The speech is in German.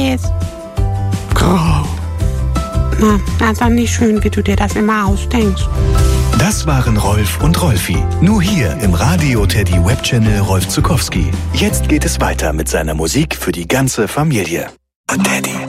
ist. Grau. Na, also nicht schön, wie du dir das immer ausdenkst. Das waren Rolf und Rolfi. Nur hier im Radio Teddy Webchannel Rolf Zuckowski. Jetzt geht es weiter mit seiner Musik für die ganze Familie. Teddy.